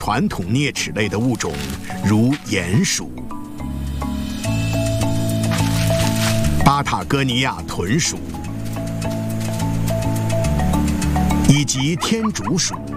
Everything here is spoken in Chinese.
传统啮齿类的物种，如鼹鼠、巴塔哥尼亚豚鼠以及天竺鼠。